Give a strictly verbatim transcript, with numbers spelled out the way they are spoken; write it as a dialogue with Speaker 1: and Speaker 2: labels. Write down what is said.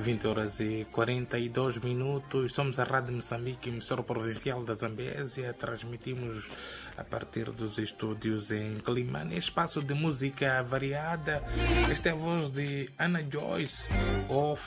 Speaker 1: vinte horas e quarenta e dois minutos. Somos a Rádio Moçambique, emissora provincial da Zambésia. Transmitimos a partir dos estúdios em Climane, espaço de música variada. Esta é a voz de Ana Joyce, Off